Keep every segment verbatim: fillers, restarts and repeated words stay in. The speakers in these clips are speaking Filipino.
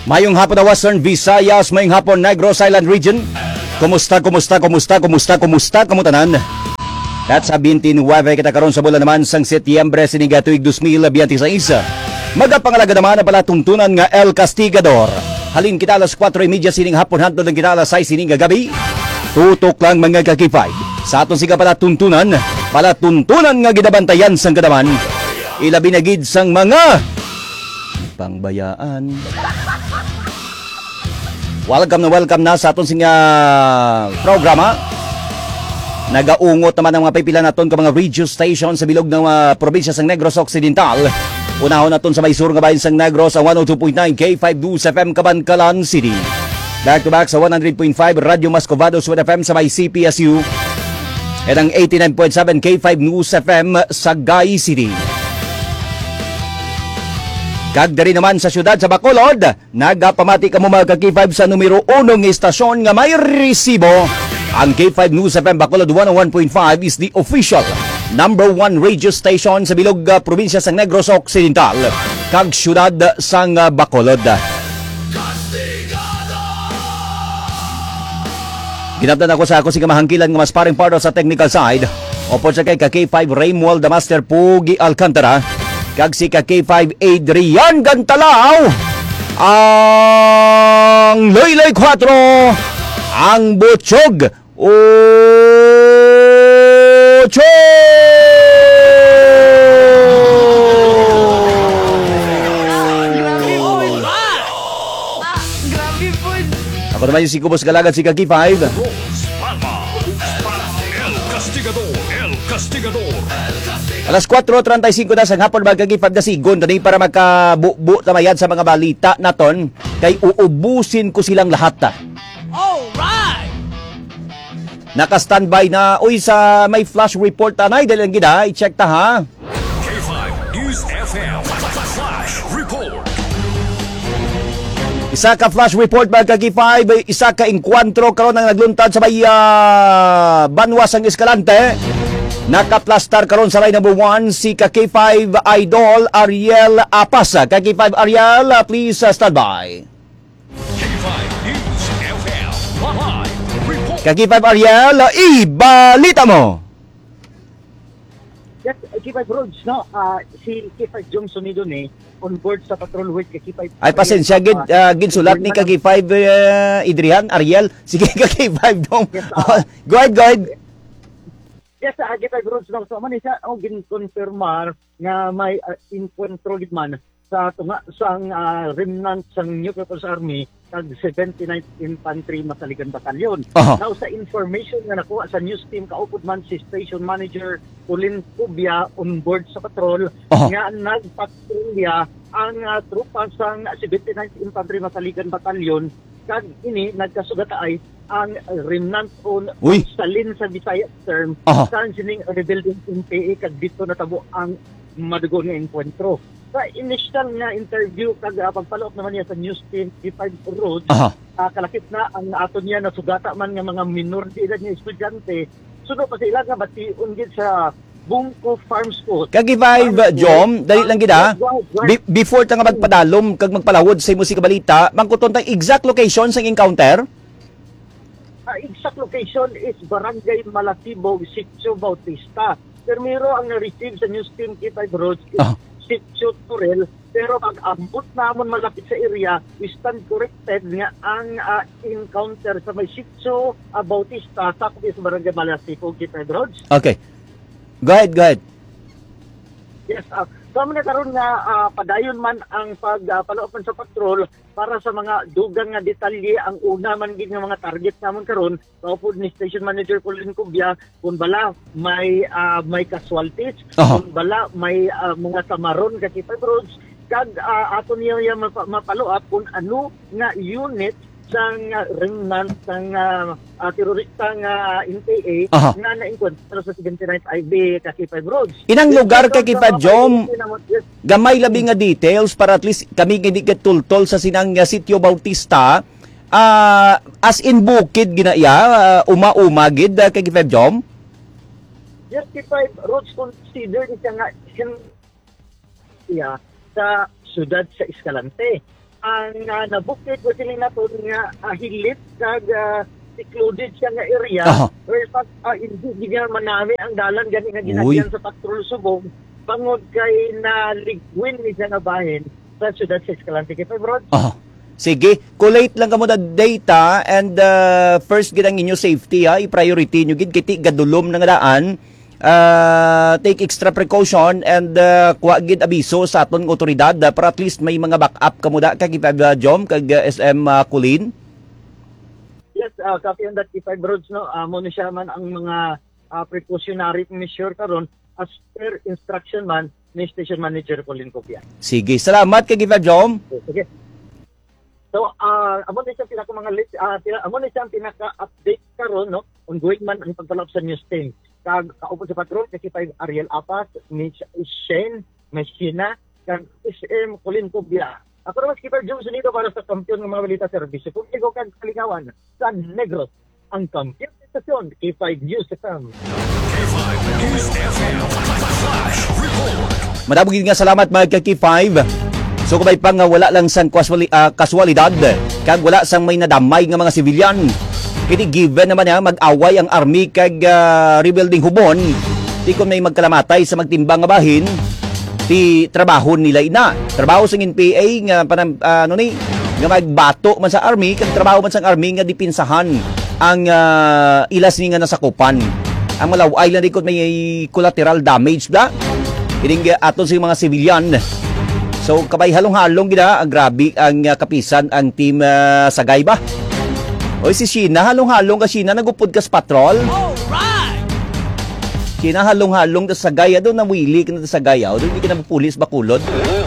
Mayong hapon na Western Visayas, mayong hapon Negros Island Region. Kumusta, kumusta, kumusta, kumusta, kumusta, kamutanan? At sa twenty-nine kita karon sa bulan naman sang Setyembre siniga tuig two thousand twenty-six. Magapangalaga naman na pala tungtunan nga El Castigador. Halin kita alas four thirty sining hapon hantod lang kita alas six sining gabi. Tutok lang mga kakipay. Sa aton siga pala tuntunan, pala tuntunan nga gidabantayan sang kadaman. Ilabi na gid sang mga pangbayaan. Welcome na welcome na sa aton singa programa. Nagaungot naman ang mga pipila naton ka mga radio station sa bilog ng uh, probinsya sang Negros Occidental. Unahon naton sa may sur nga bahin sang Negros ang one oh two point nine K five News F M Cabancalan City. Back to back sa one hundred point five Radio Mascovados with F M sa may C P S U. At ang eighty-nine point seven K five News F M sa Gay City. Kagdari naman sa syudad sa Bacolod, nagapamati ka mo mga K five sa numero unong istasyon nga may resibo. Ang K five News F M Bacolod one oh one point five is the official number one radio station sa bilog uh, probinsya sa Negros Occidental, kag syudad sang uh, Bacolod. Ginabdan ako sa ako si kamahangkilan nga mas paring part sa technical side. Opo sa kay ka K five Raymwald the Master Pugi Alcantara, kag si ka K five Adrian Gantalaw. Ang Loyloy four, ang Butchog Ocho. Ako naman yung si Kubos Galagat, si K five. Alas four thirty-five na sa hapon magkagipad na sigon tani para magkabubu tamayad sa mga balita naton kay uubusin ko silang lahat. Alright! Naka-standby na uy sa may flash report tanay dahil ang gina i-check ta ha. K five News F M Flash Report. Isa ka flash report mga K five, isa ka enkwantro karon ang nagluntad sa may uh, Banwas ang Escalante. Naka-plastar karon sa line number one si K five Idol Ariel Apasa. K five Ariel, uh, please uh, stand by. K five News F M Live Report. K five Ariel, uh, ibalita mo. Yes, K five Roads, no? Uh, si K five Johnson ni doon eh, on board sa patrol with K five. Ay, pasensya, gid, uh, gid sulat ni K five uh, Adrian, Ariel. Sige, K five dong. Yes, uh, go ahead, go ahead. Yes, uh, K five Roads, no? So, man, siya, oh, gin-confirmar nga may uh, encuentro gid man sa tunga sang uh, remnant sang New People's Army kag seventy-ninth Infantry Masaligan Battalion. Uh-huh. Now sa information nga nakuha sa news team kaupod man si Station Manager Colin Cubia on board sa patrol uh-huh. nga nagpatrolya ang uh, trupa sang seventy-ninth Infantry Masaligan Battalion kag ini nagkasugata ay ang remnant on Uy. salin sa Bisaya term uh-huh. sa sining rebuilding in P A kag dito natabo ang madugo nga enkwentro. Sa initial nga interview kag uh, pagpalok naman niya sa news team K five Roads, Aha. uh, kalakip na ang ato niya nasugata man nga mga minor de edad nga estudyante. Suno pa sila nga bation gid sa Bungko Farm School. K five Jom, dali lang gid ha. Be- before ta nga magpadalom kag magpalawod sa imong balita, mangkuton ta exact location sa encounter. Uh, exact location is Barangay Malatibo, Sitio Bautista. Permiro ang na-receive sa news team K five Roads is Ah. Sitio Turel, pero pag ambot namon malapit sa area, we stand corrected nga ang uh, encounter sa may Sitio uh, Bautista sa sa Barangay Malatibo, K five Roads. Okay. Go ahead, go ahead. Yes, uh, so na karon nga uh, padayon man ang pagpaloopan uh, sa patrol para sa mga dugang nga detalye. Ang una man gid nga mga target namon karon kaupod ni Station Manager Colin Cubia kung bala may uh, may casualties, Uh-huh. kung bala may uh, mga samaron ka K five Roads kag uh, ato niya ya mapalo up kung ano nga unit sang uh, remnant sang uh, uh, terorista nga N P A Aha. nga na-encounter sa seventy-ninth I B K five Roads. Inang lugar kay K five Jom, Yes, gamay labi nga details para at least kami hindi katultol sa sinang uh, Sitio Bautista. Uh, as in bukid ginaya, uh, uma-uma gid uh, kay K five Jom. yes, K five Roads considered siya nga siya sa syudad sa Escalante. ang uh, nabukit ko sila na to nga uh, hilit kag uh, secluded siya nga area. Aha. Where pag uh, hindi niya manami ang dalan gani nga Uy. ginagyan sa patrol subong bangod kay na ligwin ni siya nga bahin sa syudad sa Escalante. Kaya bro, Ah. Sige, collate lang kamo da data and uh, first gid ang inyo safety ha, i-priority nyo gid kiti gadulom na nga daan. Uh, take extra precaution and uh, kuha gid abiso sa aton nga otoridad uh, para at least may mga backup kamo da kag uh, Jom kag uh, S M uh, Kulin. yes, uh, copy on that five roads no. Uh, mo na siya man ang mga uh, precautionary measure karon as per instruction man ni Station Manager Colin Copia. Sige, salamat kag uh, Jom. Okay. So, uh, amo na siyang pinaka mga lit, uh, pina, amo na siyang pinaka-update karon no, ongoing man ang pagpalap sa news team. Kag kaupo sa patrol kasi five Ariel Apas, ni Shane, Messina, kag S M Colin Cobia. Ako naman Skipper Joe Sunido para sa kampiyon ng mga balita serbisyo. Kung ikaw kag kalingawan, San Negros, ang kampiyon stasyon, K five News F M. K five News F M. Flash report. Madabog nga salamat mga ka-K five. So kumay pang nga wala lang sang kaswali, uh, kaswalidad kag wala sang may nadamay nga mga sibilyan. Kini given naman ha mag-away ang army kag uh, rebuilding hubon. Di kung may magkalamatay sa magtimbang nga bahin, ti trabaho nila ina. Trabaho sa N P A nga panam, uh, ano ni nga magbato man sa army kag trabaho man sa army nga dipinsahan ang uh, ilas ni nga nasakupan. Ang malaway lang di kung may collateral damage da. Kining uh, aton sa mga sibilyan. So kabay halong-halong gina, ang grabe ang uh, kapisan ang team uh, Sagay ba? Oy si Sheena, halong-halong ka Sheena, nagupod ka sa patrol. Alright! Sheena, halong-halong ka sa Sagay, doon nawili ka na sa Sagay, doon hindi ka na pulis bakulod.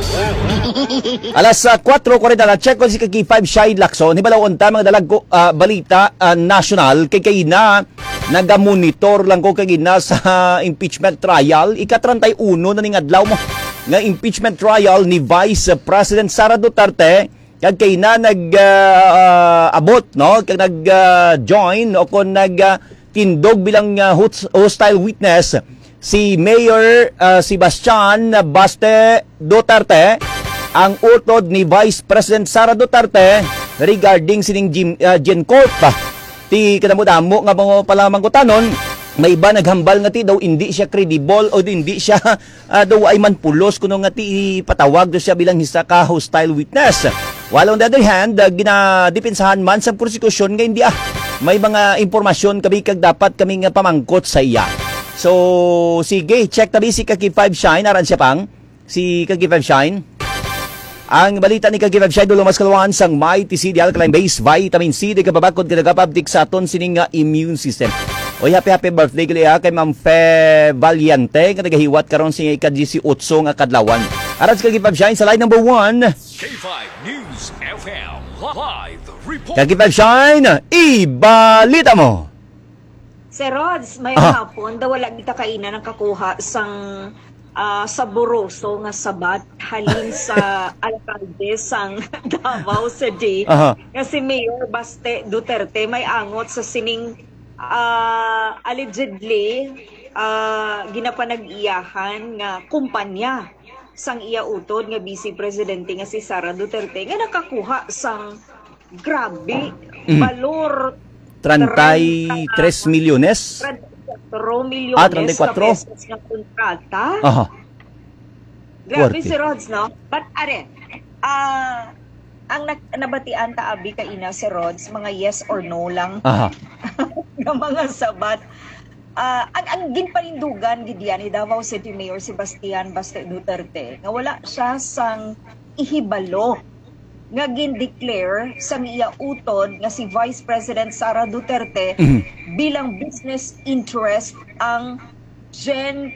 Alas uh, four forty na, check ko si K five Shine Lacson, hibalaw on ta mga dalag ko, uh, balita uh, national, kay kayina, naga-monitor lang ko kagina sa uh, impeachment trial, ika-thirty-one na ning adlaw mo. Nga impeachment trial ni Vice President Sara Duterte kag kay na nag uh, uh, abot no kag nag uh, join o kon nag uh, tindog bilang uh, hostile witness si Mayor uh, Sebastian Baste Duterte ang utod ni Vice President Sara Duterte regarding sining Jim, uh, GenCorp ti kadamo-damo nga mga palamang kutanon. May iba naghambal nga ti daw hindi siya credible o hindi siya uh, daw ay manpulos kuno nga ti patawag do siya bilang isa ka hostile witness. While on the other hand, uh, ginadipinsahan man sa prosecution nga hindi ah may mga impormasyon kami kag dapat kami nga pamangkot sa iya. So sige, check tabi si K five Shine aran siya pang si K five Shine. Ang balita ni K five Shine dulo mas kalawaan sang may T C D alkaline base vitamin C di kababakod kinagapabdik sa aton sining nga immune system. Oy, happy happy birthday kay kay Ma'am Fe Valiente nga nagahiwat karon si ika-eighteen nga kadlawan. Aran sa K five Shine sa line number one. K five News F M. Live report. K five Shine, ibalita mo. Sir Rods, may Ah. hapon daw wala kita kainan ng kakuha sang ah, saboroso nga sabat halin sa alkalde sang Davao City. Aha. Kasi Mayor Baste Duterte may angot sa sining ah, allegedly ah, ginapanag-iyahan nga kumpanya sang iya utod nga Vice Presidente nga si Sara Duterte nga nakakuha sang grabe Mm. balor thirty-tres milyones. thirty-four milyones Ah, thirty-four. na pesos nga kontrata. Aha. Grabe Forty. si Rods, no? But, are, ah, ang na- nabatian ta abi kaina si Rods, mga yes or no lang Aha. ng mga sabat. Ah, ang, ang ginpanindugan gid yan ni Davao City Mayor Sebastian Baste Duterte nga wala siya sang ihibalo nga gin-declare sa iya utod nga si Vice President Sara Duterte Mhm. bilang business interest ang Gen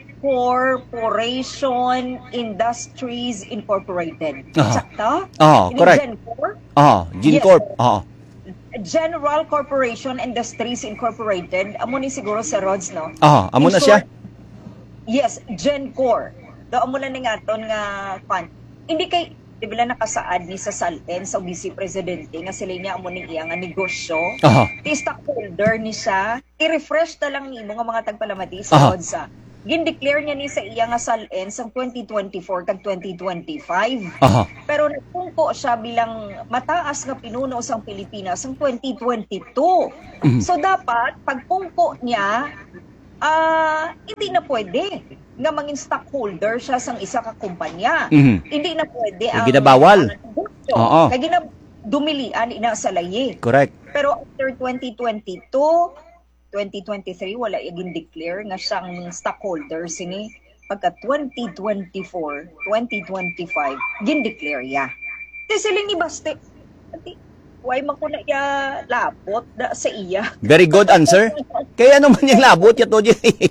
Corporation Industries Incorporated. Aha. Sakta? Aha, Ini correct. Gen Corp? Aha, GenCorp. Yes. Aha. General Corporation Industries Incorporated. Amo ni siguro sa Rods, no? Aha, amo na In siya. short, Yes, GenCor. Do amo na ni ngaton nga pan. Hindi kay di ba nakasaad ni sa Salten sa Vice Presidente nga sila niya amo ni iya nga negosyo. Aha. Ti stockholder ni siya. I-refresh ta lang nimo nga mga tagpalamati Aha. sa Rods. ah. gindeclare niya ni sa iya nga salen sang twenty twenty-four kag twenty twenty-five. Aha. Pero nagpungko siya bilang mataas nga pinuno sang Pilipinas sang twenty twenty-two. Mhm. So dapat pagpungko niya ah hindi na pwede nga mangin stockholder siya sang isa ka kumpanya. Mhm. Hindi na pwede Kay ginabawal. ang negosyo. Oo. Kay gina dumilian ina sa layi. Correct. Pero after twenty twenty-two, twenty twenty-three, wala yung declare nga siyang stockholder sini. Pagka twenty twenty-four, twenty twenty-five, gin-declare ya. Di siling ibaste. Ati, why man ko na iya labot da sa iya. Very good answer. Kaya ano man yung labot ya to.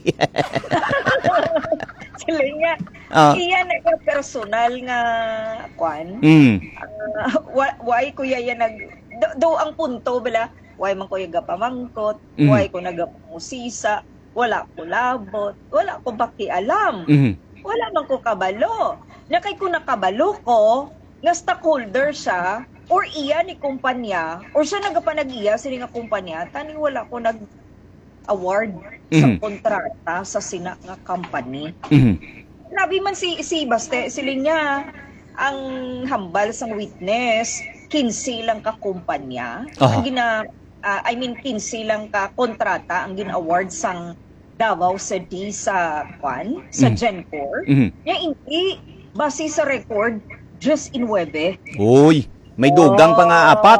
Siling nga, Ah. iya na yung personal nga kwan. Mm. Ah, why, why kuya yan nag... Do, do ang punto, bala, why man ko yung gapamangkot, Mhm. why ko nagamusisa, wala ko labot, wala ko bakialam, Mhm. wala man ko kabalo. Nakay ko nakabalo ko, nga stockholder siya, or iya ni kumpanya, or siya nagapanag-iya sa nga kumpanya, tani wala ko nag-award sa Mhm. kontrata sa sina nga company. Mhm. Nabi man si si Baste, siling niya ang hambal sang witness, quince lang ka kumpanya. Aha. Ang gina ah, I mean quince lang ka kontrata ang gin-award sang Davao City sa kwan, sa Mm. Gencor. Mhm. Nya hindi base sa record just in webe. Uy, may dugang pa nga apat.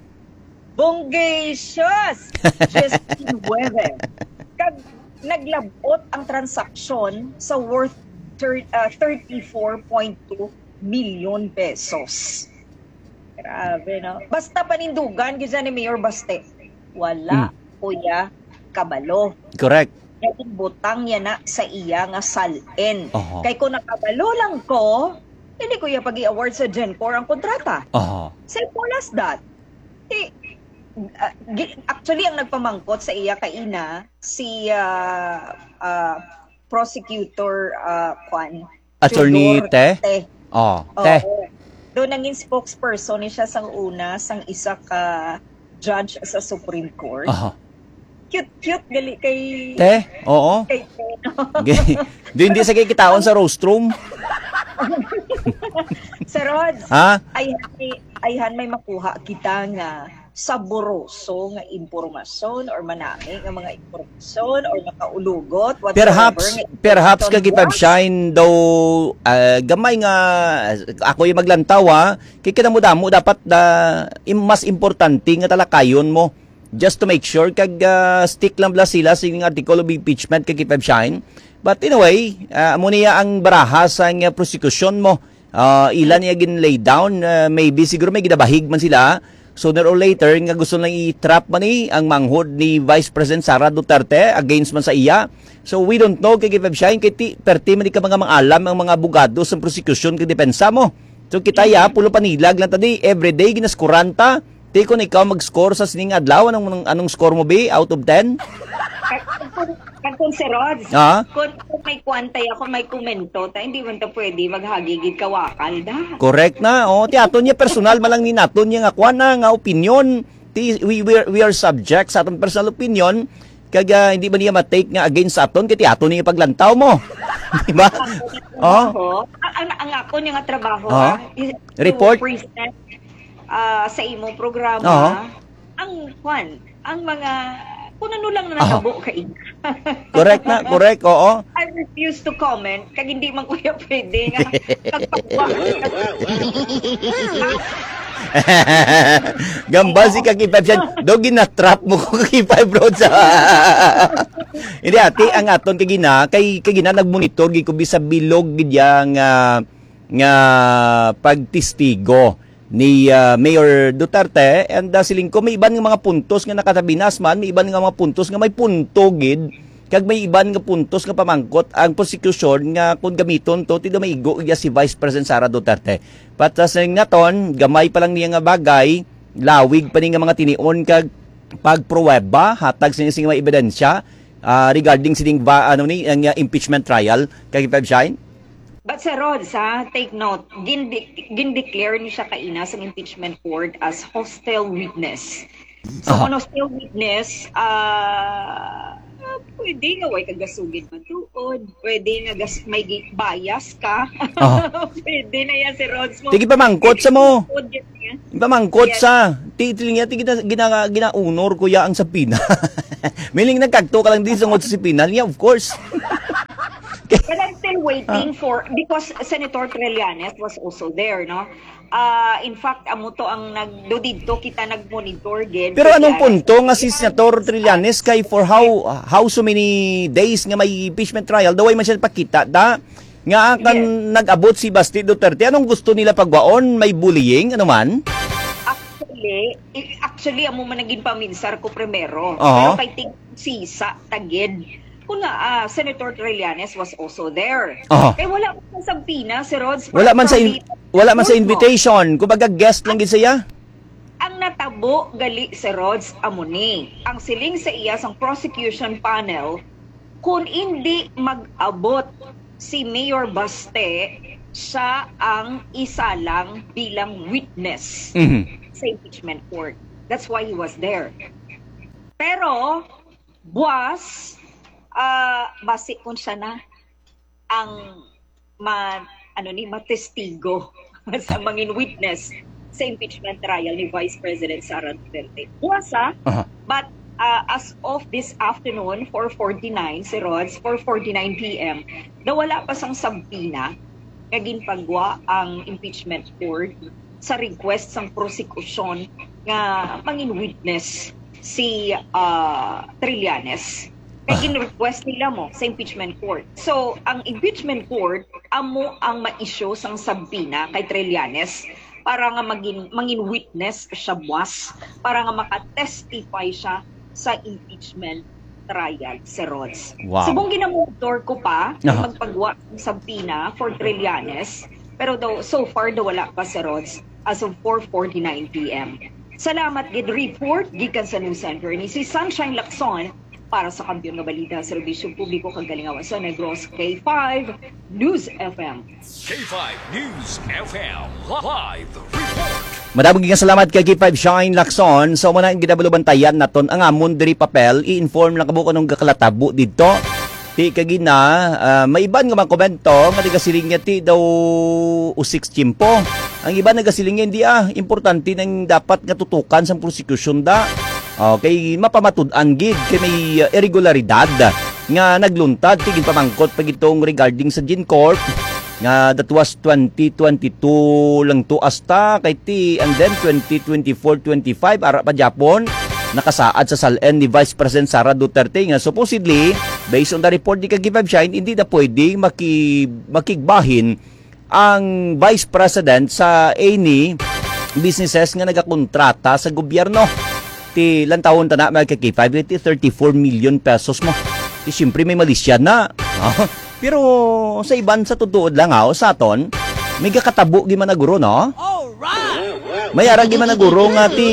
Bongacious! Just in webe. Kag naglabot ang transaksyon sa worth thir- uh, thirty-four point two million pesos. Grabe, no? Basta panindugan, gisa ni Mayor Baste. Wala, kuya, kabalo. Correct. Yung butang niya na sa iya nga salen. Aha. Kay kung nakabalo lang ko, hindi kuya pag-i-award sa Gencor ang kontrata. Aha. Simple as that. Eh, uh, gi- actually, ang nagpamangkot sa iya kaina, si uh, uh, prosecutor uh, Juan. Attorney Tudor Te? Te. Oh, Oo. te. Doon naging spokesperson ni siya sang una, sang isa ka judge sa Supreme Court. Aha. Cute-cute gali kay... Te? Oo. Kay Te, no? Doon hindi sa kikitaon sa roast room. Sir Rods, Ha? ay, ay, ayhan may makuha kita nga saboroso nga impormasyon or manami nga mga impormasyon or makaulugot whatsoever. Perhaps, nga perhaps information kagipag buwag. shine daw ah, gamay nga ako yung maglantaw ha. Kaya kita mo damo dapat da im, mas importante nga talakayon mo just to make sure kag ah, stick lang bla sila sa yung article of impeachment kagipag shine. But anyway, uh, amo niya ang barahas ang uh, prosecution mo. Ah, ilan niya gin lay down, ah, maybe siguro may ginabahig man sila. Sooner or later, nga gusto lang i-trap man ni ang manghod ni Vice President Sara Duterte against man sa iya. So we don't know kay Kipeb Shine, kay ti, perti man di ka mga alam ang mga abogado sa prosecution kay depensa mo. So kita ya, pulo panilag lang tadi, everyday ginaskuranta. Ti kung ikaw mag-score sa sining adlaw, anong, anong score mo be out of ten? Kung si Rods, Ah? kung, kung may kwantay ako, may komento, ta, hindi man ta pwede maghagigid kawakal da. Correct na. Oh, ti aton niya personal malang ni naton niya nga kuan na nga opinion. Ti we we are, we are subject sa aton personal opinion. Kaga hindi ba niya ma-take nga against sa aton kay ti aton niya paglantaw mo. Di ba? Oh. Ang, ang, ang ako niya nga trabaho, Oh. ah, is to Report. present ah, sa imong programa, Oh. ang kwan, ang mga, kung ano lang na nakabo kay Correct na, correct. Oo. I refuse to comment kag hindi man kuya pwede nga kagpagwa. Gambal si Kagipay siya. Do gina-trap mo ko Kagipay bro sa. Hindi ati ang aton kagina kay kagina nagmonitor gi ko bisa bilog gid nga nga pagtistigo ni uh, Mayor Duterte and uh, siling ko may iban nga mga puntos nga nakatabinas man, may iban nga mga puntos nga may punto gid kag may iban nga puntos nga pamangkot ang prosecution nga kung gamiton to ti maigo iya si Vice President Sara Duterte. Patas nga naton gamay pa lang niya nga bagay, lawig pa ni nga mga tinion kag pagpruweba hatag sa sing mga ebidensya uh, regarding sining ba ano ni ang uh, impeachment trial kay Feb Shine. But Sir Rods, ha, take note, gindi- gindeclare ni siya kaina sa impeachment court as hostile witness. So, Aha. kung hostile witness, ah, uh, pwede nga, way kagasugid man to. pod. Pwede nga gas, may gi- bias ka. Ah. Pwede na yan si Rods mo. Tigi pamangkot sa mo. Pod yan yan. Pamangkot Yes. sa. Titiling niya, tigi gina, ginaunor kuya ang sa Pina. Miling nagkagto ka lang din sa ngot sa Pina. Yeah, of course. But I'm still waiting for, because Senator Trillanes was also there, no? Uh, in fact, amo to ang nag, do dito kita nag-monitor, gid. Pero anong punto nga si Senator Trillanes kay for how how so many days nga may impeachment trial, daway man siya pakita da nga kan Yes. nag-abot si Basti Duterte. Anong gusto nila pagwaon? May bullying? Ano man? Actually, eh, actually, amo man naging paminsar ko primero. Oo. Pero kay Ting Sisa, tagid. Kung nga, ah, Senator Trillanes was also there. Oo. Eh, wala man sa Pina, si Rods. Wala man sa in- wala man sa Mo. invitation. Kumbaga guest lang gid siya. Ang natabo gali si Rods Amuni. Ang siling sa iya sang prosecution panel, kung hindi mag-abot si Mayor Baste, siya ang isa lang bilang witness Mhm. sa impeachment court. That's why he was there. Pero, buwas, ah base kung siya na ang ma, ano ni, matestigo sa mangin witness sa impeachment trial ni Vice President Sara Duterte. Buwas ah, Aha. but uh, as of this afternoon, four forty-nine, si Rods, four forty-nine p m, nawala pa sang sampina, naging pagwa ang impeachment court sa request sang prosecution nga mangin witness si uh, Trillanes. Naging request nila mo sa impeachment court. So, ang impeachment court, amo ang ma-issue sang sampina kay Trillanes para nga maging mangin witness siya buwas, para nga makatestify siya sa impeachment trial si Rods. Wow. Subong ginamotor ko pa Aha. magpagwa ng sampina for Trillanes, pero daw so far daw wala pa si Rods as of four forty-nine p m Salamat gid report gikan sa News Center ni si Sunshine Lacson para sa Kampiyon nga Balita sa Serbisyo Publiko Kagalingawan sa Negros K five News F M. K five News F M Live Report. Madamong gigang salamat kay K five Shine Lacson. So muna ang ginabalubantayan naton ang amon diri papel i-inform lang kabo kanong gakalatabo didto. Ti kagina uh, may iban nga mga komento nga nagasiling niya ti daw usik chimpo. Ang iba nagasiling niya hindi ah importante nang dapat nga tutukan sa prosecution da. Okay, mapamatud-an gid kay may uh, irregularidad nga nagluntad tigin pamangkot pag itong regarding sa GenCorp nga that was twenty twenty-two lang to asta kay ti and then twenty twenty-four twenty-five ara pa Japon nakasaad sa salen ni Vice President Sara Duterte nga supposedly based on the report ni Kag five Shine hindi na pwede maki, makigbahin ang Vice President sa any businesses nga nagakontrata sa gobyerno. Ti lan taon ta na mga K five ti thirty-four million pesos mo. Ti siyempre may malisya na. Pero sa iban sa tutuod lang ha, sa aton, may kakatabo gi man na guro no? Alright! May ara gi man na guro nga ti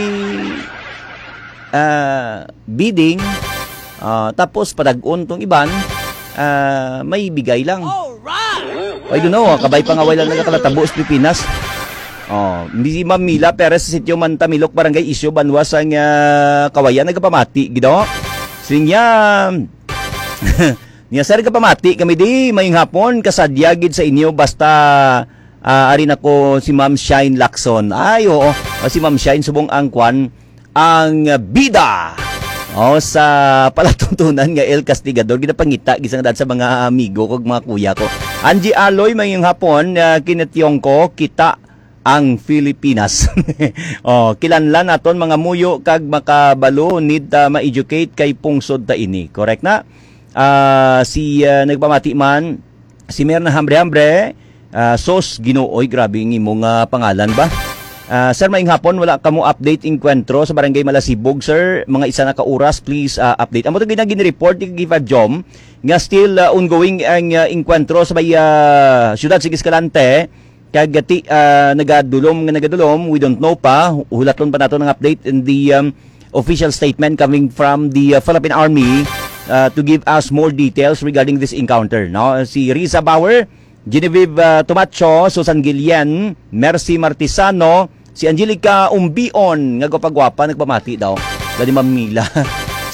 ah, bidding ah, tapos padag-on tong iban ah, may bigay lang. Alright! I don't know, ah, kabay pa nga wala nagakalatabo sa Pilipinas. Oh, si Ma'am Mila Perez sa sitio Mantamilok, Barangay Isyo, Banwas ang uh, Kawayan, nagpamati, gido. Sinya, niya sir, nagpamati kami di, maying hapon, kasadyagid sa inyo, basta uh, arin ako si Ma'am Shine Lacson. Ay, oo, oh, si Ma'am Shine, subong ang kwan, ang bida. Oh, sa palatuntunan nga El Castigador, ginapangita, gisang dad sa mga amigo ko, mga kuya ko. Angie Aloy, maying hapon, uh, kinatiyong ko, kita, ang Pilipinas. Oh, kilanlan naton mga muyo kag makabalo need uh, ma-educate kay pungsod ta ini. Correct na? Uh, si uh, nagpamati man si Mayor na hambre-hambre, uh, sos Ginooy, grabe ng imong uh, pangalan ba? Uh, sir, maing hapon, wala kamo update inkwentro sa Barangay Malasibog, sir. Mga isa na kauras, please uh, update. Amo to gina-report ni Giva Jom nga still uh, ongoing ang uh, inkwentro sa may uh, Siyudad Sigiscalante. Kagati uh, nagadulom nga nagadulom, we don't know pa, hulaton pa nato ng update in the um, official statement coming from the uh, Philippine Army uh, to give us more details regarding this encounter. No? Si Risa Bauer, Genevieve uh, Tomacho, Susan Guillen, Mercy Martisano, si Angelica Umbion, nga gwapa-gwapa, nagpamati daw, dali Ma'am Mila.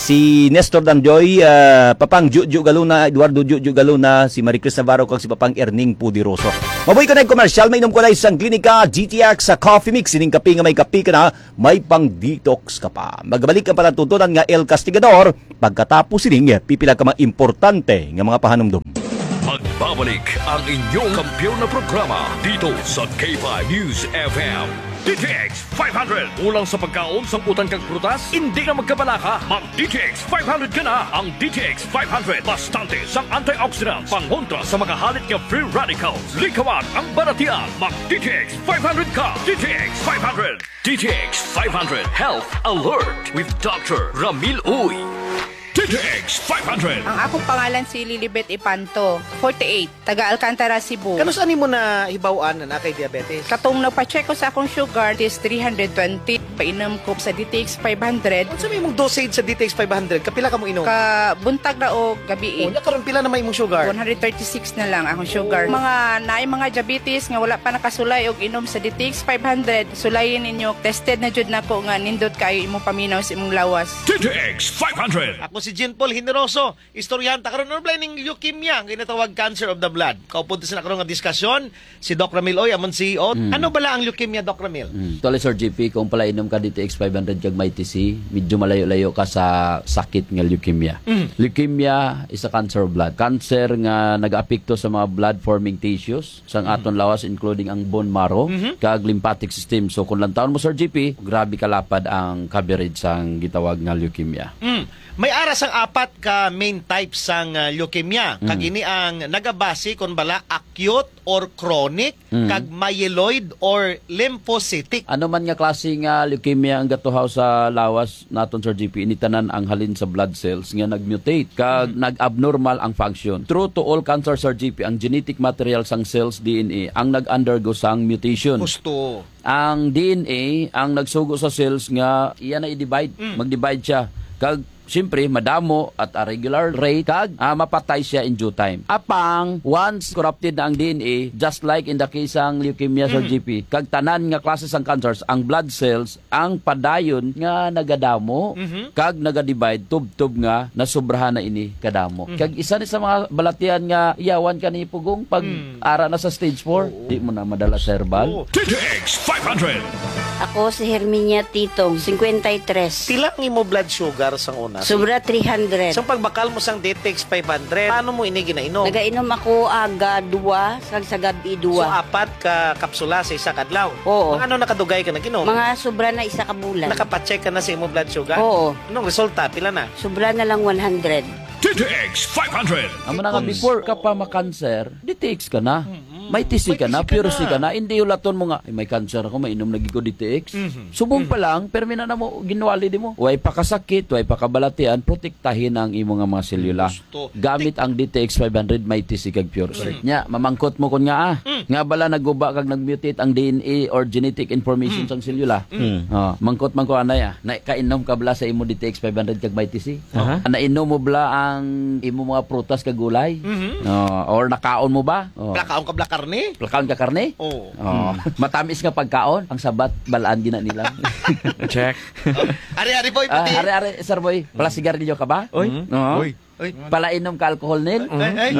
si Nestor Danjoy, uh, Papang Juju Galuna, Eduardo Juju Galuna, si Maricris Navarro, kag si Papang Erning Pudiroso. Mabuhay ko na yung commercial, may inom ko na isang klinika, G T X sa coffee mix, sining kapi nga may kapi ka na, may pang detox ka pa. Magbalik ka pala tutunan nga El Castigador, pagkatapos sining, pipila ka mga importante nga mga pahanumdum. Magbabalik ang inyong kampiyon na programa dito sa K five News F M. D T X five hundred. Ulang sa pagkaon sa utang kag prutas, hindi na magkabala ka. Mag D T X five hundred ka na. Ang D T X five hundred bastante sa antioxidants, pangontra sa mga halit nga free radicals. Likawan ang baratian. Mag D T X five hundred ka. D T X five hundred. D T X five hundred Health Alert with Doctor Ramil Uy. D T X five hundred. Ang akong pangalan si Lilibet Ipanto, forty-eight, taga Alcantara, Cebu. Kano saan mo na hibawaan na na kay diabetes? Katong nagpa-check ko sa akong sugar is three hundred twenty. Painom ko sa D T X five hundred. Ano sa may mong dosage sa D T X five hundred? Kapila ka mo inom? Ka buntag na o gabi. O, nya karon pila na may mong sugar? one thirty-six na lang akong sugar. Mga naay mga diabetes nga wala pa nakasulay og inom sa D T X five hundred, sulayin ninyo. Tested na jud nako nga nindot kayo imong paminaw sa imong lawas. D T X five hundred. Ako si Jean Paul Generoso, istoryanta karon ano ba ning leukemia, ang ginatawag cancer of the blood. Kaupunta sa karon nga diskusyon si Doc Ramil Oy, amon C E O. Mm. Ano bala ang leukemia, Doc Ramil? Mm. Tuloy Sir G P, kung pala inom ka D T X five hundred kag may T C, medyo malayo-layo ka sa sakit nga leukemia. Mm. Leukemia is a cancer of blood. Cancer nga nag-apekto sa mga blood-forming tissues sang aton lawas, including ang bone marrow, Mhm. kag lymphatic system. So kung lantaon mo Sir G P, grabe kalapad ang coverage sang gitawag nga leukemia. Mm. May aras ang apat ka main types sang uh, leukemia. Mm. Kag ini ang nagabase kon bala acute or chronic, Mm. kag myeloid or lymphocytic. Ano man nga klase nga leukemia ang gatuhaw sa lawas naton Sir G P, initanan ang halin sa blood cells nga nag-mutate kag nag-abnormal ang function. True to all cancer Sir G P, ang genetic material sang cells D N A ang nag-undergo sang mutation. Gusto. Ang D N A ang nagsugo sa cells nga iya na i-divide, mag-divide siya. Kag siyempre, madamo at a regular rate, kag ah, mapatay siya in due time. Apang, once corrupted na ang D N A, just like in the case ng leukemia Sir G P, kag tanan nga klase sang cancers, ang blood cells, ang padayon nga nagadamo, kag nagadivide, tub-tub nga, nasubrahan na ini kadamo. Kag isa ni sa mga balatian nga iyawan ka ni Pugong, pag ara na sa stage four, di mo na madala sa herbal. D T X five hundred. Ako si Herminia Titong, fifty-three. Pila ang imo blood sugar sang una? Sobra three hundred. Sa pagbakal mo sang D T X five hundred, paano mo ini ginainom? Nagainom ako aga duwa, sag sa gabi So, duwa. apat ka kapsula sa isa kadlaw. Oo. Mga ano nakadugay ka naginom? Mga sobra na isa ka bulan. Nakapacheck ka na sa imo blood sugar? Oo. Anong resulta? Pila na? Sobra na lang one hundred. D T X five hundred. Amo na nga, before ka pa makanser, D T X ka na. May T C ka na, pure C ka na. Hindi ulaton mo nga, ay, may cancer ako, mainom lagi ko D T X. Subong pa lang, permina na mo, ginwali di mo. Huwag pa kasakit, huwag pa kabalatian, protektahin ang imo nga mga selula. Gusto. Gamit ang D T X five hundred, may T C kag pure C. Nya, mamangkot mo kun nga ah. Nga bala naguba kag nagmutate ang D N A or genetic information sang selula. Oh, mangkot man ko anay ah. Na kainom ka bala sa imo D T X five hundred kag may T C. Uh Nainom mo bala ang imo mga prutas kag gulay. Oh, or nakaon mo ba? Oh. Plakaon ka blakar ni? Plakaon ka karne? Oo. Oh. Matamis nga pagkaon, ang sabat balaan gina nila. Check. Ari-ari boy, Ah, pati. are are sir boy, pala sigarilyo ka ba? Oy. Oo. Oy. Oy. Pala inom ka alcohol nil? Ay, ay.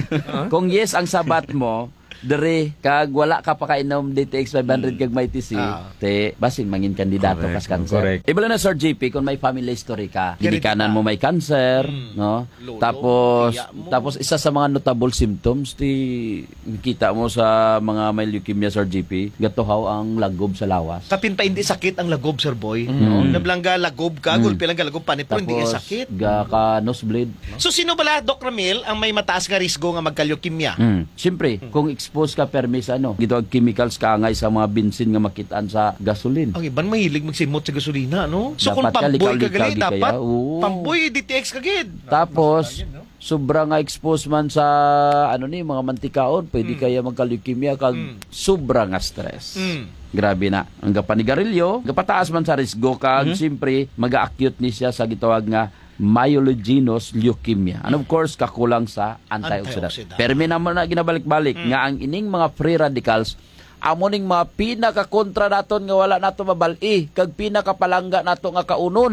Kung yes ang sabat mo, dere kag wala ka pa kainom D T X five hundred kag may T C, Ah. te basin mangin kandidato Correct, kas cancer. correct. Ibala na Sir G P kung may family history ka, ginikanan mo may cancer, no? Lolo, Tapos tiya mo. tapos isa sa mga notable symptoms ti kita mo sa mga may leukemia Sir G P, gatuhaw ang lagob sa lawas. Kapin pa hindi sakit ang lagob, sir boy. No? Nablangga lagob ka, gulpi lang ka lagob pa pero hindi Tapos ka sakit. ga ka nosebleed. So sino bala, Doc Ramil, ang may mataas nga risgo nga magka-leukemia? Mm. Siyempre, kung expose ka permis ano, gitawag chemicals kaangay sa mga bensin nga makitaan sa gasoline. Ang iban mahilig magsimot sa gasolina, no? So kung Dapat ka, pamboy ka likaw-likaw gali, di kaya. dapat Oo. pamboy D T X ka gid. Tapos, sobra nga expose man sa ano ni mga mantikaon, pwede kaya magka-leukemia kag sobra nga stress. Mm. Grabe na. Ang gapanigarilyo, gapataas man sa risgo kag siyempre mag-acute ni siya sa gitawag nga myelogenous leukemia. And of course, kakulang sa antioxidant. Antioxidant. Permi naman na ginabalik-balik nga ang ining mga free radicals amo ning mga pinaka kontra naton nga wala nato mabal-i kag pinaka palangga nato nga kaunon. Mm.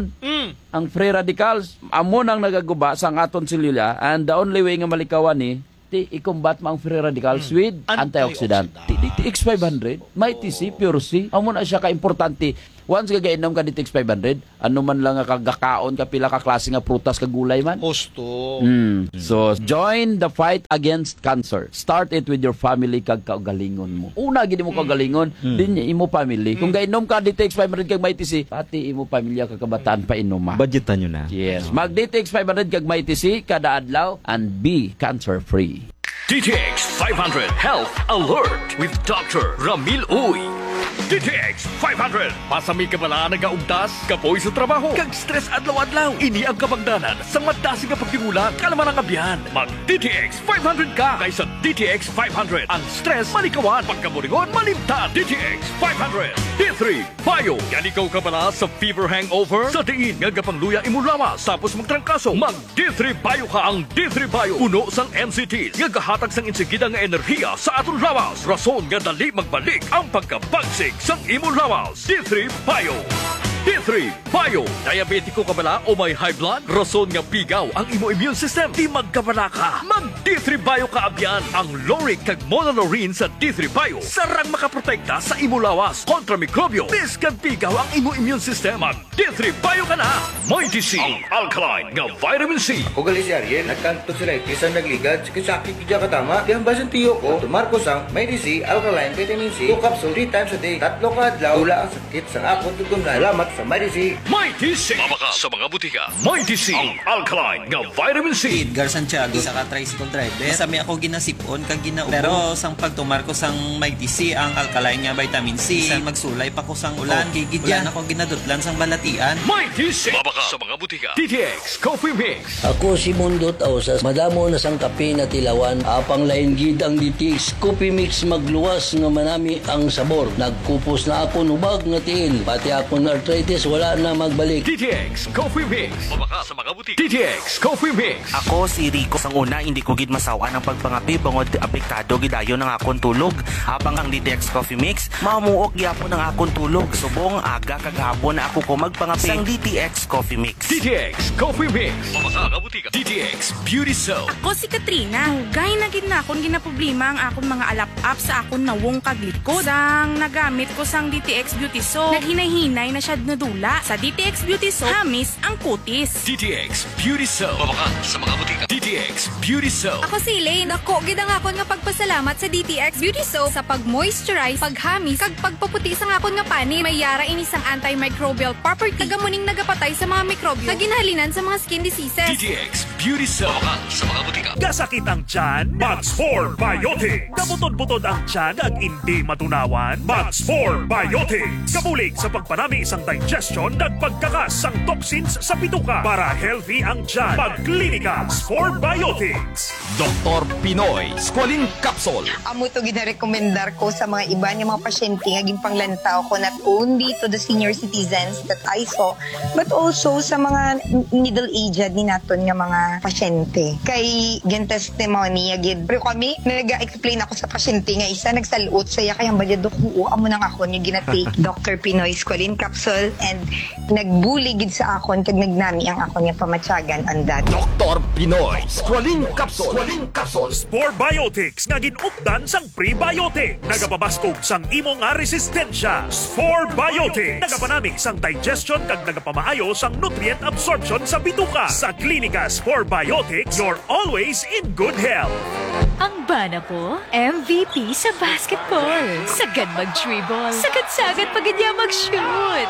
Mm. Ang free radicals, amo nang nagaguba sa aton selula, and the only way nga malikawan ni, ti i-combat mo ang free radicals Mm. with Antioxidant. antioxidant. T D T X five hundred, may T C, pure C, amo na siya ka-importante. Once gagainom ka D T X five hundred, ano man lang nga kagakaon ka pila ka klase nga prutas kag gulay man. Gusto. Mm. So, join the fight against cancer. Start it with your family kag kaugalingon mo. Una, gini mo kaugalingon, Mm. din niya, imo family. Kung gainom ka D T X five hundred kag may T C, pati imo pamilya kag kabataan pa inuma. Budgetan nyo na. Yes. Mag D T X five hundred kag may T C kada adlaw and be cancer-free. D T X five hundred Health Alert with Doctor Ramil Uy. D T X five hundred. Pasami ka bala nagaugdas, kapoy sa trabaho, kag stress adlaw-adlaw. Ini ang kabangdanan sa madasi nga pagtingulang kalaman ang abyan. Mag D T X five hundred ka kaysa D T X five hundred. Ang stress malikawan, pagkaburingon malimtan. D T X five hundred. D three Bio. Yan ikaw ka bala sa fever hangover? Sa diin nga gapangluya imulawas tapos magtrangkaso. Mag D three Bio ka. Ang D three Bio uno sang N C Ts nga gahatag sang insigida nga enerhiya sa aton lawas. Rason nga dali magbalik ang pagkabagsig sang imong lawas. D three Bio. D three Bio. Diabetiko ka bala o may high blood? Rason nga bigaw ang imo immune system. Di magkabala ka. Mag D three Bio ka abyan. Ang Loric kag Monolaurin sa D three Bio sarang makaprotekta sa imo lawas kontra mikrobyo. Bis kag bigaw ang imo immune system. Mag D three Bio ka na. May D C. Ang alkaline nga vitamin C. O gali si Ariel, nagkanto sila ikisan nagligad, sakit kidya katama, kaya basan tiyo ko, tumarko sang may D C, alkaline, vitamin C, two capsule, three times a day, tatlo ka adlaw, tula ang sakit sa akong tugong na. Salamat sa may D C. May D C. Mabaka sa mga butika. May D C. Ang alkaline nga vitamin C. Edgar Santiago sa ka-tricycle driver. Sami ako ginasipon kag ginaubo. Pero sang pagtumar ko sang may D C ang alkaline nga vitamin C. Sang magsulay pa ko sang ulan. Gigid yan ako ginadutlan sang balatian. May D C. Mabaka sa mga butika. D T X Coffee Mix. Ako si Mundot Ausas, madamo na sang kape na tilawan, apang lain gid ang D T X Coffee Mix magluwas nga manami ang sabor. Nagkupos na ako nubag nga tiil, pati akong arthritis wala na magbalik. D T X Coffee Mix. Mabaka sa mga butika. D T X Coffee Mix. Ako si Rico sang una, hindi ko gid masawa ng pagpangapi bangod apektado gidayon ng akong tulog. Habang ang D T X Coffee Mix, mamuok gyapon ang akong tulog. Subong aga kag hapon na ako ko magpangapi sang D T X Coffee Mix. D T X Coffee Mix. Mabaka sa butika. D T X Beauty Soap. Ako si Katrina. Gay na gid na akong ginaproblema ang akong mga alap-up sa akong nawong kaglikod. Sang nagamit ko sang D T X Beauty Soap, naghinay-hinay na siya nadula. Sa D T X Beauty Soap, hamis ang kutis. D T X Beauty Soap. Mabaka sa mga butika. D T X Beauty Soap. Ako si Elaine. Ako gid ang akon nga pagpasalamat sa D T X Beauty Soap sa pag-moisturize, paghamis, kag pagpaputi sang akon nga pani. May yara ini sang antimicrobial property. Tagamuning nagapatay sa mga mikrobyo. Naginhalinan sa mga skin diseases. D T X Beauty Soap. Mabaka sa mga butika. Gasakit ang tiyan? Max four Biotics. Kabutod-butod ang tiyan ag hindi matunawan? Max four Biotics. Kabulig sa pagpanami isang digestion ag pagkakas ang toxins sa bituka para healthy ang tiyan. Magklinika four Biotics. Doktor Pinoy Squalene Capsule. Amo to ginarekomendar ko sa mga iba niya mga pasyente nga ging panglantaw ko not only to the senior citizens that I saw but also sa mga middle-aged ni naton nga mga pasyente. Kay gen testimony agid pero kami nag-explain ako sa pasyente nga isa nagsaluot saya kay ang badya duko amo nang ako niya ginatake Doctor Pinoy Squalene Capsule and nagbuli gid sa akon kag nagnami ang akon nga pamatyagan on that. Doktor Pinoy Squalene Capsule. Squalene Capsule. Spore Biotics nga ginupdan sang prebiotic. Nagapabaskog sang imo nga resistensya. Spore Biotics. Nagapanami sang digestion kag nagapamaayo sang nutrient absorption sa bituka. Sa klinika Spore Biotics, you're always in good health. Ang bana ko, M V P sa basketball. Sagad mag-dribble. Sagad-sagad pag niya mag-shoot.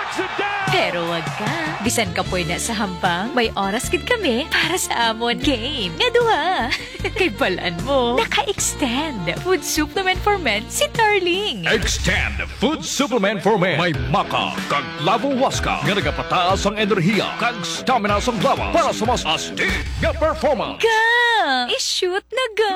Pero wag ka. Bisan ka po na sa hambang, may oras gid kami para sa amon game. Nga duha. Kay balaan mo, naka-extend. Food supplement for men si Darling. Extend Food Supplement for Men. May maka kag lavo waska nga nagapataas ang enerhiya kag stamina sa lawas para sa mas astig nga performance. Ga! I-shoot na ga!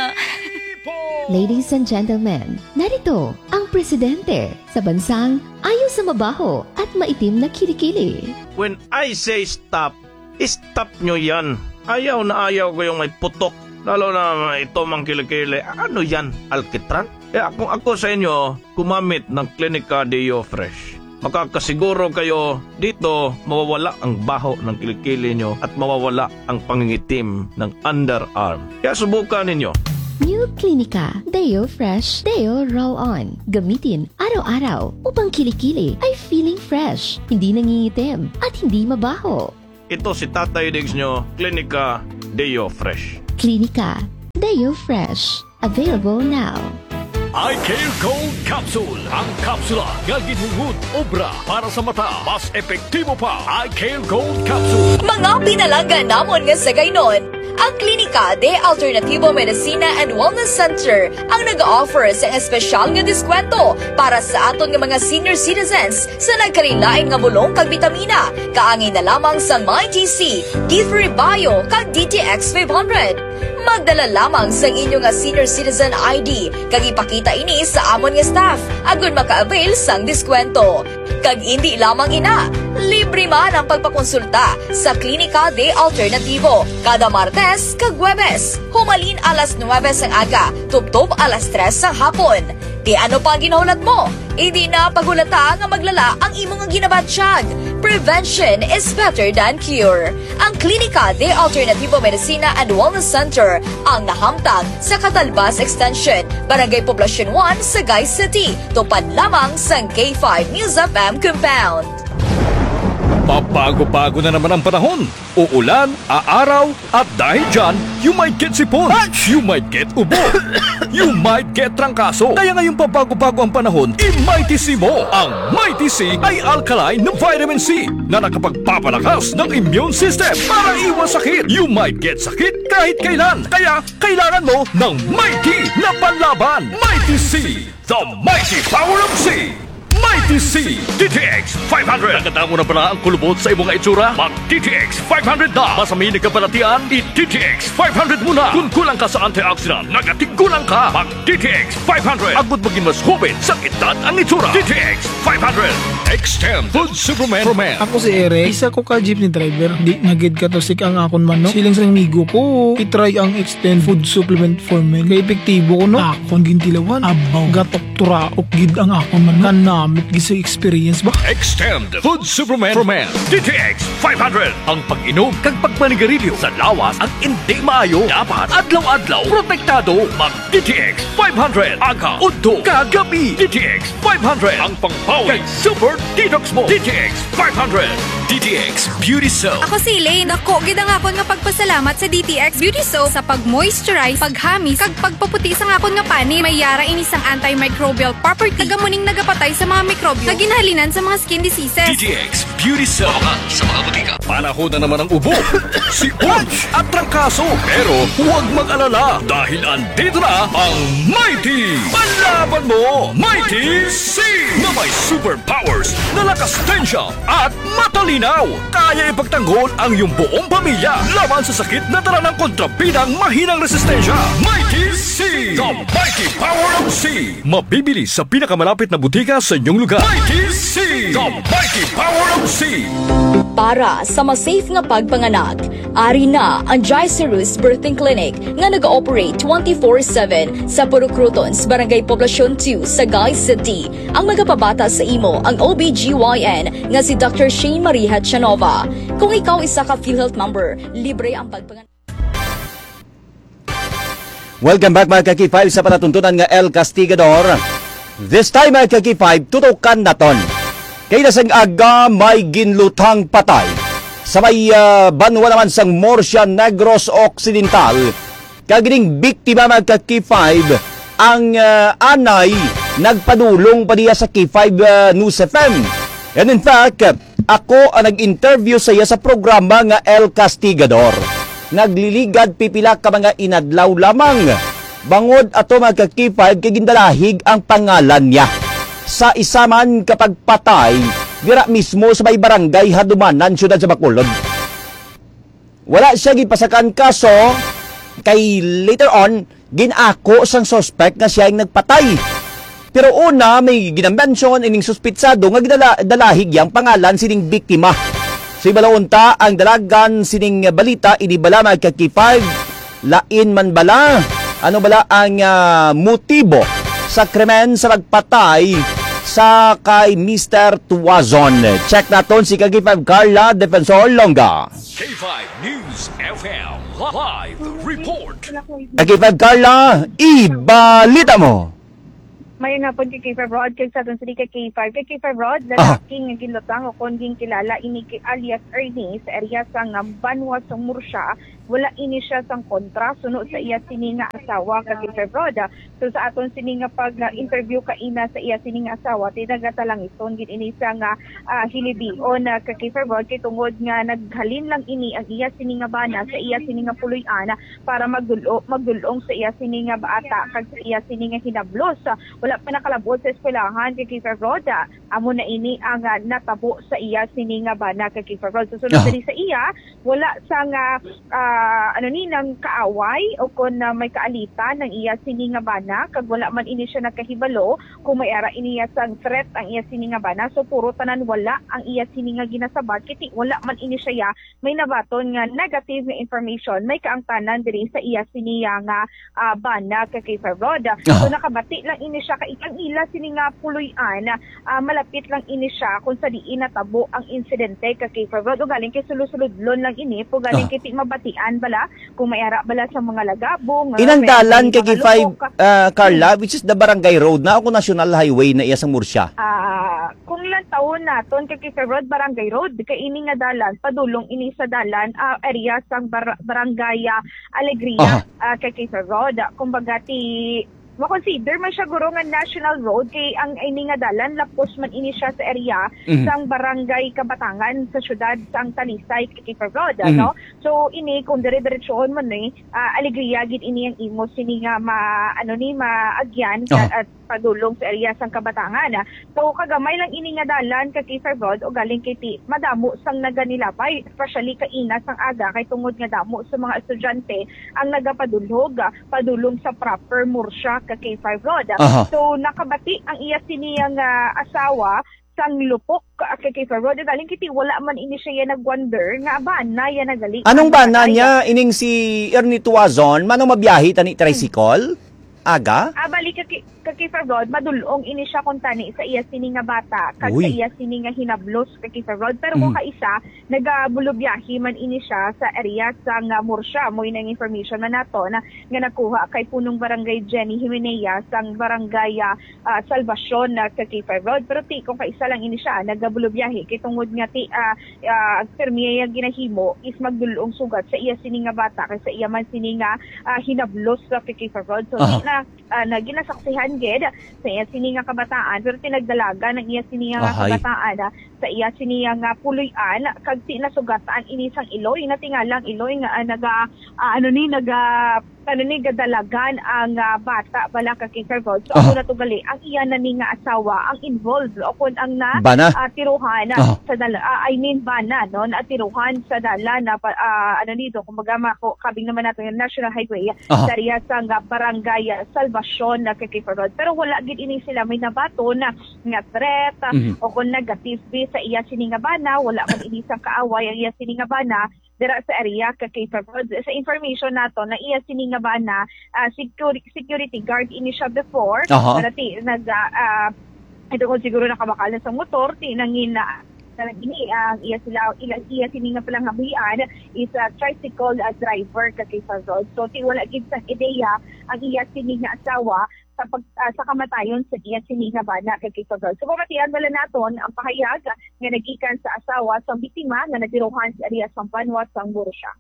Ladies and gentlemen, narito ang presidente sa bansang ayaw sa mabaho at maitim na kilikili. When I say stop, stop nyo yan. Ayaw na ayaw ko yung may putok. Lalo na ito mang kilikili. Ano yan? Alkitran? Eh, kung ako sa inyo, kumamit ng Clinica Deo Fresh. makakasiguro kayo dito mawawala ang baho ng kilikili nyo at mawawala ang pangingitim ng underarm. Kaya subukan ninyo. New Clinica Deo Fresh Deo Roll-On. Gamitin araw-araw upang kilikili ay feeling fresh, hindi nangingitim at hindi mabaho. Ito si Tatay Diggs nyo, Clinica Deo Fresh. Clinica Deo Fresh. Available now. iCare Gold Capsule. Ang kapsula nga ginhungod obra para sa mata. Mas epektibo pa. iCare Gold Capsule. Mga pinalanggan namon nga sa gaynon, ang Klinika de Alternativo Medicina and Wellness Center ang nag-offer sa espesyal nga diskwento para sa aton nga mga senior citizens sa nagkalilain nga bulong kag bitamina. Kaangin na lamang sa MyTC, D three Bio kag D T X five hundred. Magdala lamang sa inyo nga senior citizen I D kag ipakita ini sa amon nga staff agon maka-avail sang diskwento. Kag hindi lamang ina, libre man ang pagpakonsulta sa Klinika de Alternativo kada Martes kag Huwebes. Humalin alas nuwebe sang aga, tubtob alas tres sang hapon. Di ano pa ginahulat mo? Hindi na pagulata nga maglala ang imong ginabatsyag. Prevention is better than cure. Ang Klinika de Alternativo Medicina and Wellness Center ang nahamtag sa Catalbas Extension, Barangay Poblacion one, Sagay City. Tupad lamang sa K five News F M Compound. Pabago-bago na naman ang panahon. Uulan, aaraw, at dahil dyan, you might get sipon, you might get ubo, you might get trangkaso. Kaya ngayong pabago-bago ang panahon, i-MyTC mo. Ang MyTC ay alkaline na vitamin C na nakapagpapalakas ng immune system para iwas sakit. You might get sakit kahit kailan. Kaya kailangan mo ng Mighty na panlaban. MyTC, the mighty power of C. MyTC D T X five hundred. Nagkata mo na pala ang kulubot sa imong itsura? Mag-D T X five hundred na. Masamini ka palatian, i-D T X five hundred muna. Kung kulang ka sa antioxidant, nagatigkulang ka. Mag-D T X five hundred. Agud maging mas hubin sa edad ang itsura. D T X five hundred. Extend Food Supplement for Men. Ako si Ere, isa ko ka jeepney driver. Di nagid ka to sik ang akon manok. Siling sa migo ko, itry ang Extend Food Supplement for Men. Kaya epektibo ko no. Akon gintilawan. Abaw, gatok turaok gid ang akon manok. Kanamit gisa experience ba? Extend Food Supplement for Men. D T X five hundred. Ang pag-inom kag pagmanigarilyo sa lawas ang hindi maayo. Dapat adlaw-adlaw protektado. Mag-D T X five hundred. Aga, udto, kagabi. D T X five hundred. Ang pangpawi kag super detox mo. D T X five hundred. D T X Beauty Soap. Ako si Elaine. Ako, gid ang akon nga pagpasalamat sa D T X Beauty Soap sa pag-moisturize, paghamis, kag pagpaputi sa akon nga pani. May yara ini sang antimicrobial property. Tagamuning nagapatay sa mga mikrobyo. Kaginhalinan sa mga skin diseases. D T X Beauty Soap. Sa mga butika. Panahon na naman ang ubo, sipon at trangkaso. Pero huwag mag-alala dahil andito na ang Mighty Panlaban mo, Mighty C, na may superpowers na lakas tensya at matalinaw. Kaya ipagtanggol ang iyong buong pamilya laban sa sakit na dala ng kontrabidang mahinang resistensya. Mighty C, the mighty power of C. Mabibili sa pinakamalapit na butika sa inyong lugar. Mighty C, the mighty power of C. Para sa mas safe nga pagpanganak, ari na ang Jaicerus Birthing Clinic nga nag-ooperate twenty-four seven sa Purucrutons, Barangay Poblacion two, Sagay City. Ang magapabata sa imo ang O B G Y N nga si Doctor Shane Maria Chanova. Kung ikaw isa ka PhilHealth member, libre ang pagpanganak. Welcome back mga Kaki five sa panatuntunan nga El Castigador. This time mga Kaki five, tutukan naton. Kaya nasang aga may ginlutang patay sa may uh, banwa naman sang Murcia Negros Occidental. Kagining biktima mga Kaki five ang uh, anay nagpadulong pa diya sa K five uh, News F M. And in fact, ako ang nag-interview sa iya sa programa nga El Castigador. Nagliligad pipila ka mga inadlaw lamang. Bangod ato mga K five kay gindalahig ang pangalan niya. Sa isa man kapag patay, dira mismo sa may barangay Hadumanan, siyudad sa Bacolod. Wala siya gipasakan kaso, kay later on, ginako sang suspect na siya yung nagpatay. Pero una, may ginambensyon ining suspitsado nga gidalahig yang pangalan sining biktima. Si balaunta ang dalagan sining balita, inibala mga K five, lain man bala, ano bala ang uh, motibo sa krimen sa pagpatay sa kay mister Tuazon. Check naton si Kagi five Carla Defensor Longa. K five News F M Live Report. Kagi five Carla, ibalita mo. May nga po kay K five Rod, kay sa doon sa K five. Kay K five Rod, lalaki nga ginlutang o kung kilala ini kay alias Ernie sa area sa Banwa sa Mursya. Wala ini siya sang kontra, sunod sa iya sininga asawa kay K five Rod. So sa aton sininga pag-interview ka ina sa iya sininga asawa, tinagata lang iton, gin ini sa nga uh, hilibion na kay K five Rod, kay tungod nga naghalin lang ini ang iya sininga bana sa iya sininga puloy-ana para magdulo, magdulong sa iya sininga bata kag sa iya sininga hinablos. Wala pa nakalabot sa eskwelahan kay K five Rod. Amo na ini ang uh, natabo sa iya sininga bana kay K five Rod. So sunod oh. sa iya, wala sa nga uh, ano ni nang kaaway o kung uh, may kaalitan ng iya sininga bana kag wala man ini siya nakahibalo kung may ara ini sang threat ang iya sininga bana. So puro tanan wala ang iya sininga ginasabat kiti wala man ini siya may nabaton nga negative nga information may kaangtanan diri sa iya siniya nga uh, bana kay K five Rod. So nakabati lang ini siya kay ang ila sininga puloy-an uh, malapit lang ini siya kung sa diin natabo ang insidente kay K five Rod o galing kay sulod-sulodlon lang ini po galing oh. kiti mabatian bala kung may ara bala sa mga lagabong inang dalan kay K five uh, Carla which is the Barangay Road na ako National Highway na iya sa Mursya. Uh, kung lang taon naton kay K five Road Barangay Road kay ini nga dalan padulong ini sa dalan uh, area sang bar- Barangay Alegria uh, kay K five Road kumbaga ti makonsider man siya guro nga national road kay ang ini nga dalan lapos man ini siya sa area mm-hmm. sang Barangay Kabatangan sa syudad sang Talisay kay K five Road mm-hmm. no. So ini kung dire-diretsoon man ni uh, Alegria gid ini ang imo sini nga ma ano ni maagyan oh. at padulong sa area sang Kabatangan. So kagamay lang ini nga dalan kay K five Road o galing kay ti madamo sang naganilapay especially ka ina sang aga kay tungod nga damo sa mga estudyante ang nagapadulhog padulong sa proper Mursya kay K five Road. Uh-huh. So nakabati ang iya siniyang uh, asawa sang lupok kay K five Road galing kiti wala man ini siya nagwonder nga bana ya nagali. Anong bana niya ining si Ernie Tuazon manong mabiyahe tani tricycle? Aga? Ah, balik kay kay K five Road, madulong ini siya kung tani sa iya sini nga bata, kag sa iya sini nga hinablos kay K five Road. Pero mm. kung kaisa, nagabulubyahi man ini siya sa area sa nga Mursya. Mo inang information man nato na nga nakuha kay punong Barangay Jenny Jimenea sang Barangay uh, Salvacion na kay K five Road. Pero ti kung kaisa lang ini siya, nagabulubyahi kay tungod nga ti uh, uh, permiya ginahimo is magdulong sugat sa iya sini nga bata kay sa iya man sini nga uh, hinablos sa kay K five Road. So uh-huh. na uh, na ginasaksihan gid sa iya sini nga kabataan pero tinagdalaga ng iya sini nga kabataan uh, sa iya sini nga puloy-an kag ti nasugatan ini sang Iloy na tingalang Iloy nga uh, naga uh, ano ni naga ano ni gadalagan ang uh, bata bala kag K five Road. So uh-huh. ako natugali ang iya na ni nga asawa ang involved o kun ang na uh, tiruhan uh-huh. sa dala uh, I mean bana no na tiruhan sa dala na uh, ano nito kumbaga mako kabing naman nato yung National Highway uh-huh. sa area sa nga Barangay Salvacion na kay K five Road. Pero wala gid ini sila may nabato na nga threat mm-hmm. o kung negative sa iya sini nga bana wala man ini sa kaaway ang iya sini nga bana dira sa area kay K five Road. Sa information nato na iya sini nga bana uh, security security guard ini siya before uh-huh. narati nag uh, ito ko siguro nakabakal na sa motor tinangin na ini ang uh, iya sila iya, iya sini nga palang habian is a tricycle uh, driver kay K five Road. So ti wala gid sa ideya ang iya sini nga asawa sa pag, uh, sa kamatayon sa iya sini nga bana kay K five Road. So pamatian bala naton ang pahayag nga nagikan sa asawa sa biktima nga nadiruhan sa area sa Banwa sa Mursya.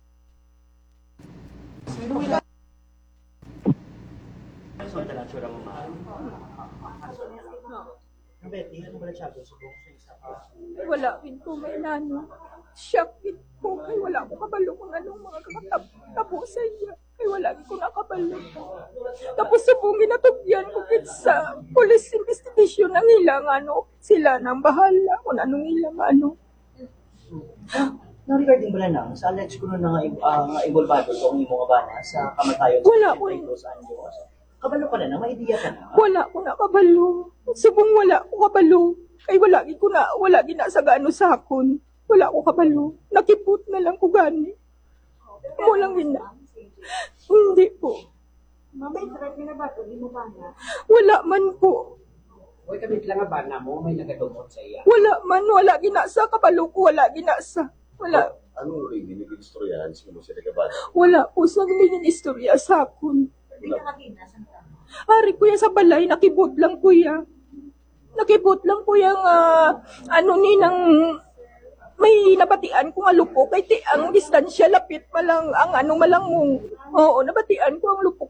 Wala rin ko may nano. Shock din ko kay wala ko kabalo kung anong mga kakatabo sa iya. Kay wala ko nakabalo. Tapos subungin na tugyan ko sa police investigation ang ilang ano. Sila nang bahala kung anong ilang ano. Na regarding bala nang, sa alleged ko na nga uh, involvado itong imong bana sa kamatayon wala sa Los Angeles. Kabalo ka na na, may ideya ka na? Wala ko na kabalo. Subong wala ko kabalo. Kay wala ko na, wala gina sa gaano sa akon. Wala ko kabalo. Nakiput na lang ko gani. Mo lang gina. Hindi po. Mamay, sarap na ba ito? Di mo ba na? Wala man po. Uy, kami lang nga ba na mo, may nagadumot sa iya. Wala man, wala ginasa, kabalo ko, wala ginasa. Wala. Anong rin ginag-istoryahan sa mo sila kabata? Wala po sa ganyan istorya sa akon. Hari kuya sa balay, nakibot lang kuya. Nakibot lang kuya nga, ano ni nang may nabatian ko nga lupo kay ti ang distansya lapit pa lang ang ano malang mong. Oo, nabatian ko ang lupo